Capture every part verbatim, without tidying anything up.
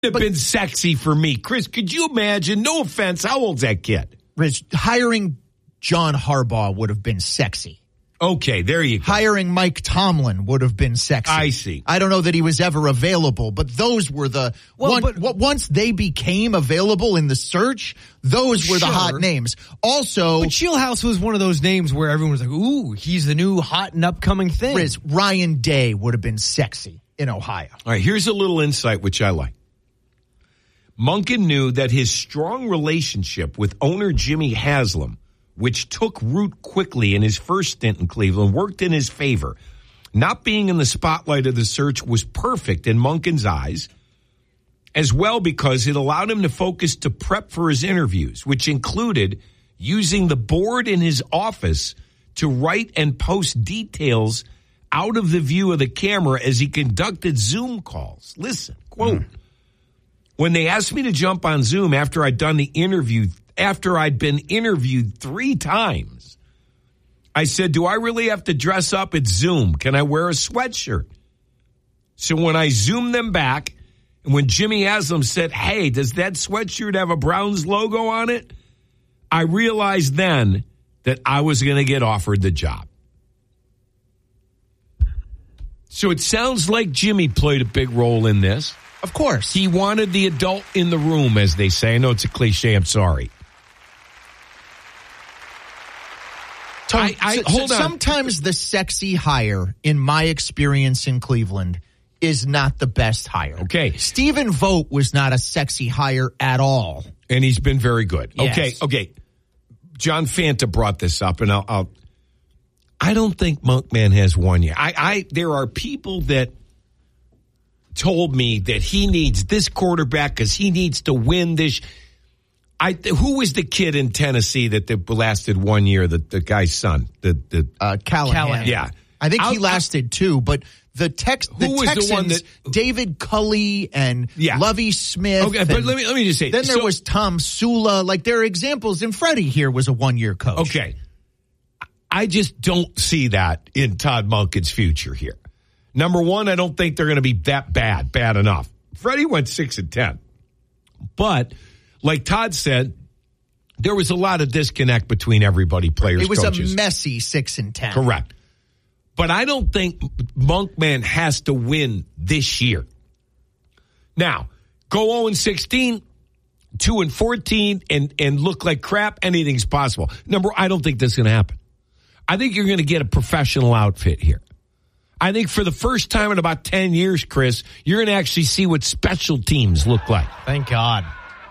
Have been sexy for me. Chris, could you imagine? No offense. How old's that kid? Rich, hiring John Harbaugh would have been sexy. Okay, there you go. Hiring Mike Tomlin would have been sexy. I see. I don't know that he was ever available, but those were the well, one, but, once they became available in the search, those were sure. the hot names. Also, but Shieldhouse was one of those names where everyone was like, "Ooh, he's the new hot and upcoming thing." Riz, Ryan Day would have been sexy in Ohio. All right, here's a little insight which I like. Monken knew that his strong relationship with owner Jimmy Haslam, which took root quickly in his first stint in Cleveland, worked in his favor. Not being in the spotlight of the search was perfect in Monken's eyes, as well because it allowed him to focus to prep for his interviews, which included using the board in his office to write and post details out of the view of the camera as he conducted Zoom calls. Listen, quote, mm. when they asked me to jump on Zoom after I'd done the interview, after I'd been interviewed three times, I said, do I really have to dress up at Zoom? Can I wear a sweatshirt? So when I zoomed them back, and when Jimmy Haslam said, hey, does that sweatshirt have a Browns logo on it? I realized then that I was going to get offered the job. So it sounds like Jimmy played a big role in this. Of course. He wanted the adult in the room, as they say. I know it's a cliche. I'm sorry. I, I, so, hold so on. Sometimes the sexy hire, in my experience in Cleveland, is not the best hire. Okay. Stephen Vogt was not a sexy hire at all. And he's been very good. Yes. Okay, okay. John Fanta brought this up, and I'll, I'll I don't think Monkman has one yet. I, I there are people that told me that he needs this quarterback because he needs to win this. I who was the kid in Tennessee that, that lasted one year? The the guy's son, the the uh, Callahan. Callahan. Yeah, I think I'll, he lasted two, but the text the who was Texans, the one that David Culley and yeah. Lovie Smith. Okay, but let me let me just say. Then there so, was Tom Sula. Like there are examples, and Freddie here was a one year coach. Okay, I just don't see that in Todd Monken's future here. Number one, I don't think they're going to be that bad, bad enough. Freddie went six and ten, but like Todd said, there was a lot of disconnect between everybody, players, It was coaches. a messy six and ten. Correct. But I don't think Monkman has to win this year. Now, go oh and sixteen, two and fourteen, and, and look like crap, anything's possible. Number, I don't think that's going to happen. I think you're going to get a professional outfit here. I think for the first time in about ten years, Chris, you're going to actually see what special teams look like. Thank God.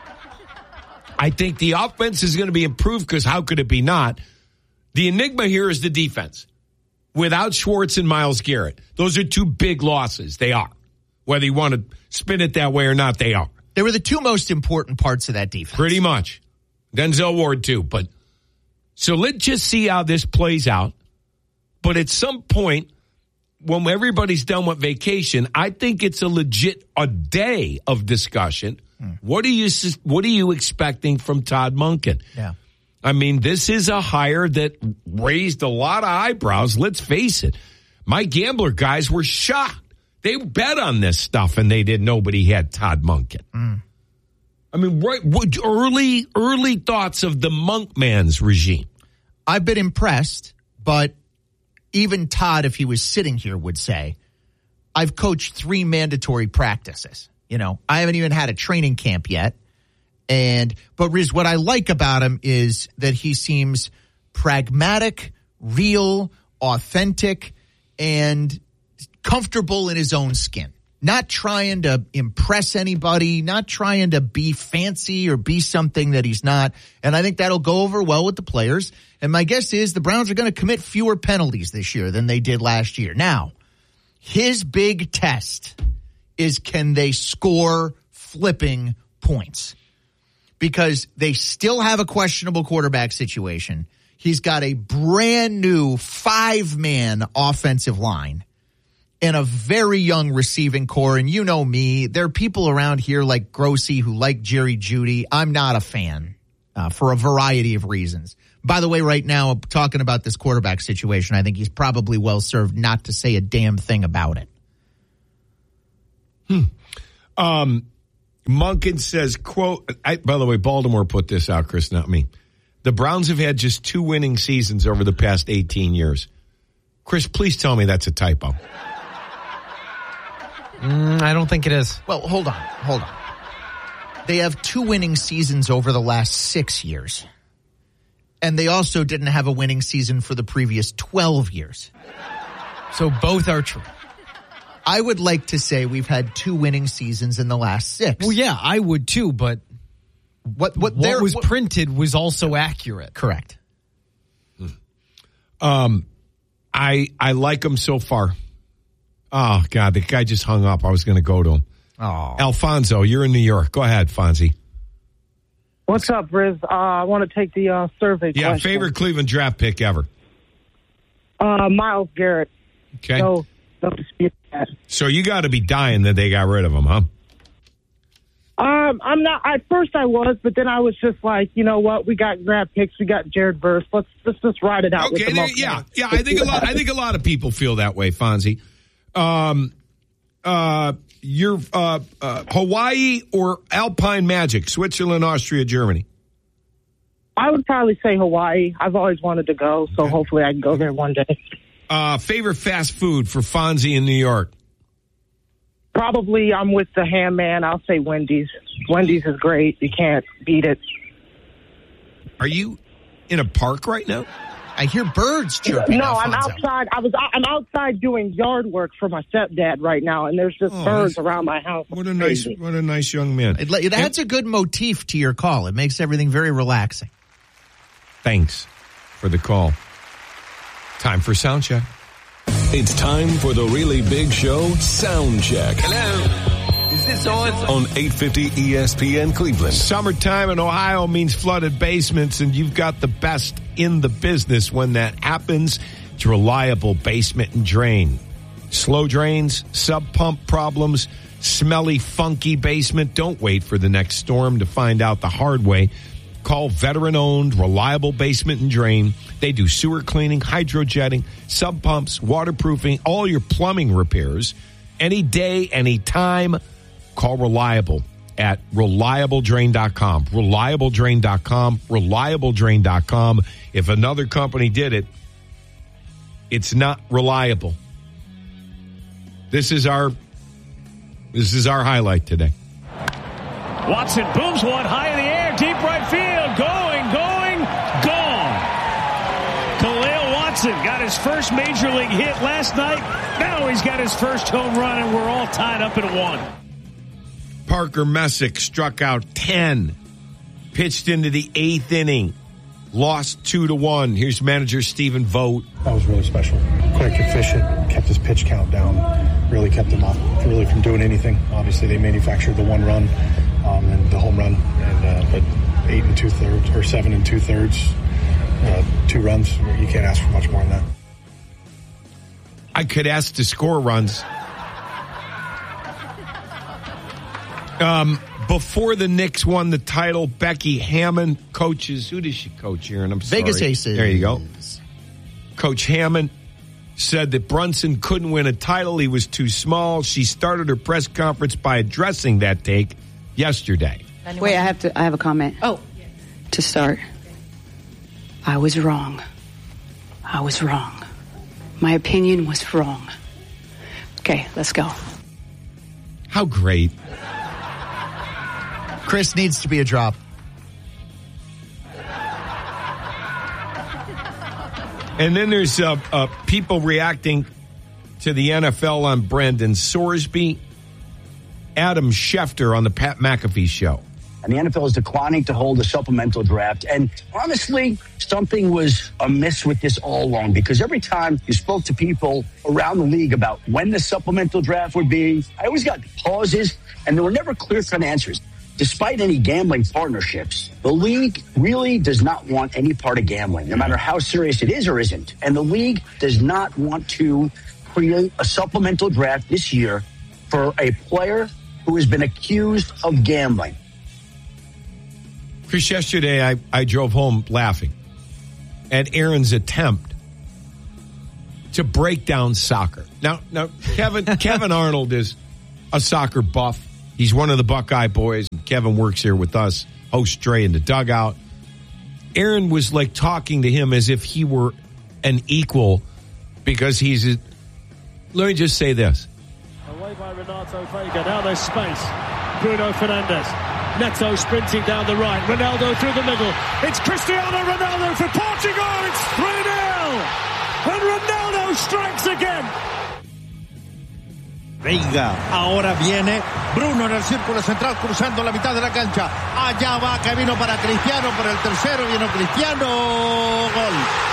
I think the offense is going to be improved because how could it be not? The enigma here is the defense. Without Schwartz and Myles Garrett, those are two big losses. They are. Whether you want to spin it that way or not, they are. They were the two most important parts of that defense. Pretty much. Denzel Ward, too. But so let's just see how this plays out. But at some point, when everybody's done with vacation, I think it's a legit a day of discussion. Hmm. What are you what are you expecting from Todd Monken? Yeah. I mean, this is a hire that raised a lot of eyebrows. Let's face it. My gambler guys were shocked. They bet on this stuff, and they did. Nobody had Todd Monken. Mm. I mean, right, what, early early thoughts of the Monkman's regime. I've been impressed, but even Todd, if he was sitting here, would say, I've coached three mandatory practices. You know, I haven't even had a training camp yet. And, but Riz, what I like about him is that he seems pragmatic, real, authentic, and comfortable in his own skin. Not trying to impress anybody, not trying to be fancy or be something that he's not. And I think that'll go over well with the players. And my guess is the Browns are going to commit fewer penalties this year than they did last year. Now, his big test is can they score flipping points? Because they still have a questionable quarterback situation. He's got a brand new five-man offensive line and a very young receiving core. And you know me, there are people around here like Grossi who like Jerry Jeudy. I'm not a fan uh, for a variety of reasons. By the way, right now, talking about this quarterback situation, I think he's probably well served not to say a damn thing about it. Hmm. Um. Monken says, quote, I, by the way, Baltimore put this out, Chris, not me. The Browns have had just two winning seasons over the past eighteen years. Chris, please tell me that's a typo. Mm, I don't think it is. Well, hold on. Hold on. They have two winning seasons over the last six years. And they also didn't have a winning season for the previous twelve years. So both are true. I would like to say we've had two winning seasons in the last six. Well, yeah, I would too, but what what, what there was what, printed was also accurate. Correct. Um, I I like him so far. Oh, God, the guy just hung up. I was going to go to him. Oh. Alfonso, you're in New York. Go ahead, Fonzie. What's up, Riz? Uh, I want to take the uh, survey Yeah, question. favorite Cleveland draft pick ever? Uh, Myles Garrett. Okay. No, no dispute that. So you got to be dying that they got rid of him, huh? Um, I'm not. At first, I was, but then I was just like, you know what? We got draft picks. We got Jared Verse. Let's let's just ride it out. Okay, with there, the yeah, yeah. I think a lot. I think a lot of people feel that way, Fonzie. Um, uh, you're uh, uh, Hawaii or Alpine Magic, Switzerland, Austria, Germany. I would probably say Hawaii. I've always wanted to go, so Okay. hopefully I can go there one day. Uh, favorite fast food for Fonzie in New York? Probably I'm with the ham man. I'll say Wendy's. Wendy's is great. You can't beat it. Are you in a park right now? I hear birds chirping. No, I'm Alfonso. outside. I was. I'm outside doing yard work for my stepdad right now, and there's just Oh, birds that's- around my house. What a nice, Crazy. what a nice young man. It, it adds a good motif to your call. It makes everything very relaxing. Thanks for the call. Time for sound check. It's time for the really big show, Sound Check. Hello. Is this on? On eight fifty E S P N Cleveland. Summertime in Ohio means flooded basements, and you've got the best in the business when that happens. It's reliable basement and drain. Slow drains, sub pump problems, smelly, funky basement. Don't wait for the next storm to find out the hard way. Call veteran-owned, reliable basement and drain. They do sewer cleaning, hydrojetting, sub pumps, waterproofing, all your plumbing repairs. Any day, any time. Call Reliable at reliable drain dot com. reliable drain dot com. reliable drain dot com. If another company did it, it's not reliable. This is our this is our highlight today. Watson booms one high in the air, deep right field, going, going, gone. Khalil Watson got his first major league hit last night. Now he's got his first home run, and we're all tied up at one. Parker Messick struck out ten, pitched into the eighth inning, lost two to one. Here's manager Stephen Vogt. That was really special. Quick, efficient, kept his pitch count down, really kept him off, really from doing anything. Obviously, they manufactured the one run um, and the home run, and uh, but eight and two thirds or seven and two thirds, uh, two runs. You can't ask for much more than that. I could ask to score runs. Um, before the Knicks won the title, Becky Hammond coaches. Who does she coach here? And I'm sorry. Vegas Aces. There you go. Coach Hammond said that Brunson couldn't win a title. He was too small. She started her press conference by addressing that take yesterday. Wait, I have to. I have a comment. Oh, To start, I was wrong. I was wrong. My opinion was wrong. Okay, let's go. How great. Chris needs to be a drop. And then there's uh, uh, people reacting to the N F L on Brendan Sorsby, Adam Schefter on the Pat McAfee show. And the N F L is declining to hold a supplemental draft. And honestly, something was amiss with this all along, because every time you spoke to people around the league about when the supplemental draft would be, I always got pauses, and there were never clear-cut answers. Despite any gambling partnerships, the league really does not want any part of gambling, no matter how serious it is or isn't. And the league does not want to create a supplemental draft this year for a player who has been accused of gambling. Chris, yesterday I, I drove home laughing at Aaron's attempt to break down soccer. Now, now Kevin Kevin Arnold is a soccer buff. He's one of the Buckeye boys. Kevin works here with us, hosts Dre in the Dugout. Aaron was like talking to him as if he were an equal because he's a, let me just say this. Away by Renato Vega. Now there's space. Bruno Fernandes. Neto sprinting down the right. Ronaldo through the middle. It's Cristiano Ronaldo for Portugal. It's three nil. And Ronaldo strikes again. Veiga, ahora viene Bruno en el círculo central cruzando la mitad de la cancha. Allá va que vino para Cristiano por el tercero, vino Cristiano, gol.